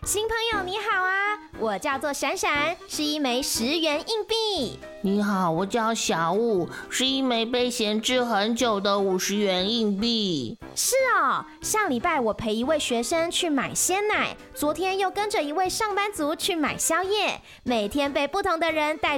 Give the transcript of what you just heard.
新朋友你好啊，我叫做闪闪，是一枚10元硬币。 你好，我叫小雾，是一枚被闲置很久的50元硬币。 是哦，上礼拜我陪一位学生去买鲜奶，昨天又跟着一位上班族去买宵夜，每天被不同的人带